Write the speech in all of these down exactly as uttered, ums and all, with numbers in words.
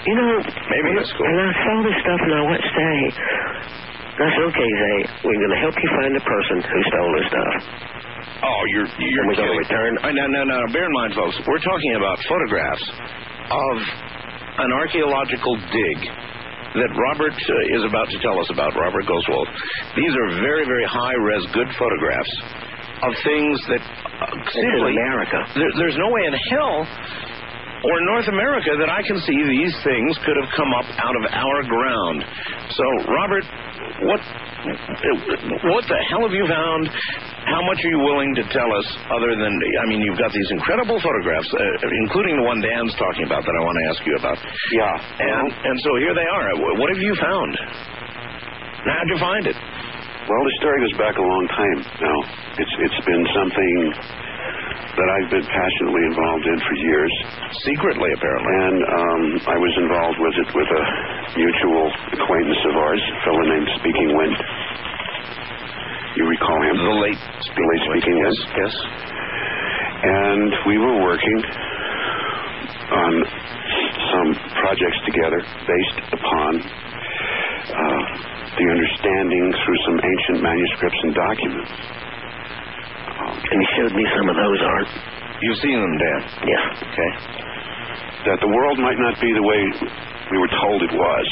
You know, Maybe when, that's cool. when I saw this stuff and I watched Zay, I said, okay, Zay, we're going to help you find the person who stole this stuff. Oh, you're you're and we're going to kidding. return. Uh, no, no, no. Bear in mind, folks, we're talking about photographs of an archaeological dig that Robert uh, is about to tell us about, Robert Goswald. These are very, very high-res, good photographs of things that uh, simply... in America. There, there's no way in hell or North America that I can see these things could have come up out of our ground. So, Robert, what what the hell have you found? How much are you willing to tell us other than, I mean, you've got these incredible photographs, uh, including the one Dan's talking about that I want to ask you about. Yeah. And, and so here they are. What have you found? How'd you find it? Well, the story goes back a long time now. It's It's been something that I've been passionately involved in for years. Secretly, apparently. And um, I was involved with it with a mutual acquaintance of ours, a fellow named Speaking Wind. You recall him? The late The late Speaking Wind. Yes. And we were working on some projects together based upon uh, the understanding through some ancient manuscripts and documents. And he showed me some of those, Art. You've seen them, Dan? Yeah. Okay. That the world might not be the way we were told it was.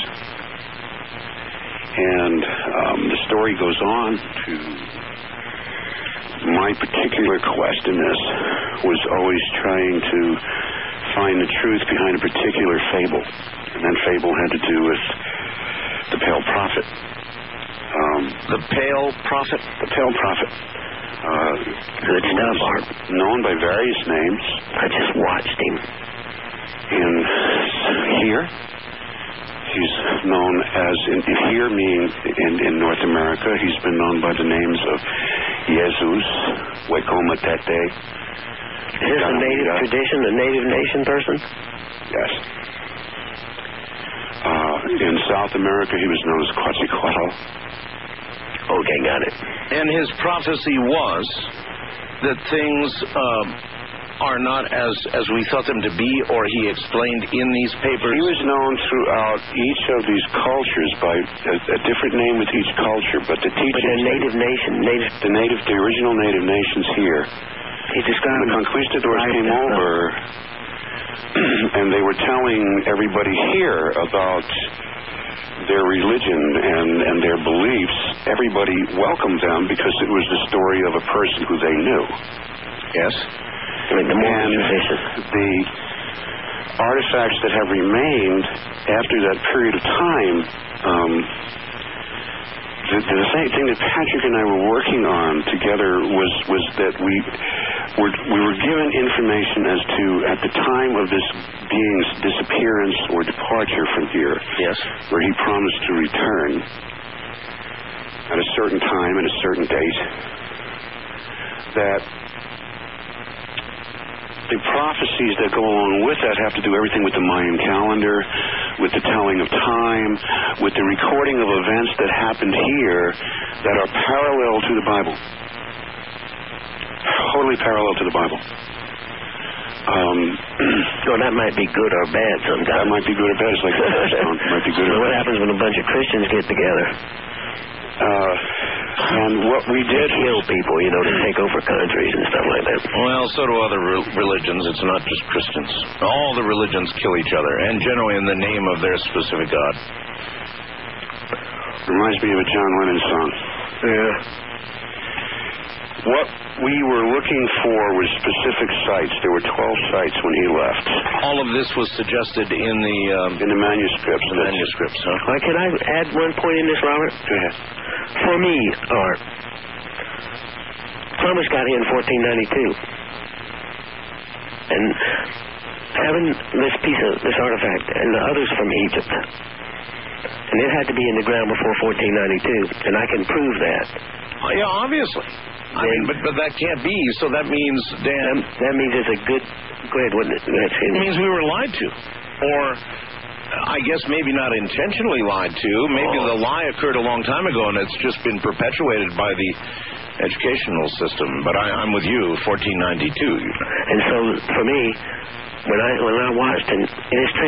And um, the story goes on to my particular quest in this was always trying to find the truth behind a particular fable. And that fable had to do with the Pale Prophet. Um, the Pale Prophet? The Pale Prophet. Uh, Good stuff, Art. Known by various names. I just watched him. In here, he's known as, in, in here meaning in, in North America, he's been known by the names of Jesus, Wekomatete. Is this a native tradition, a native nation person? Yes. Uh, in South America, he was known as Quetzalcoatl. Okay, got it. And his prophecy was that things uh, are not as, as we thought them to be, or he explained in these papers. He was known throughout each of these cultures by a, a different name with each culture, but the teachings... But the native nation, native... The native, the original native nations here. He described... When the conquistadors came over, and they were telling everybody here about their religion and, and their beliefs, everybody welcomed them because it was the story of a person who they knew. Yes. Like the and the artifacts that have remained after that period of time, um, the, the same thing that Patrick and I were working on together was, was that we were, we were given information as to, at the time of this being's disappearance or departure from here, yes, where he promised to return at a certain time and a certain date, that the prophecies that go along with that have to do everything with the Mayan calendar, with the telling of time, with the recording of events that happened here that are parallel to the Bible. Totally parallel to the Bible. Um, so that might be good or bad sometimes. That might be good or bad. It's like the Stone. It might be good so or what bad. happens when a bunch of Christians get together? Uh, and what we did... They kill people, you know, to take over countries and stuff like that. Well, so do other re- religions. It's not just Christians. All the religions kill each other, and generally in the name of their specific God. Reminds me of a John Lennon song. Yeah. What we were looking for was specific sites. There were twelve sites when he left. All of this was suggested in the... Um, in the manuscripts. The manuscripts, huh? Well, can I add one point in this, Robert? Go ahead. For me, Art, Columbus got here in fourteen ninety-two. And having this piece of, this artifact, and the others from Egypt, and it had to be in the ground before fourteen ninety-two, and I can prove that. Oh, yeah, obviously. I mean, but, but that can't be, so that means, Dan... That, that means it's a good... Go ahead, wouldn't it? It means we were lied to. Or, I guess maybe not intentionally lied to. Maybe oh. the lie occurred a long time ago, and it's just been perpetuated by the educational system. But I, I'm with you, fourteen ninety-two. And so, for me, when I, when I watched, and it is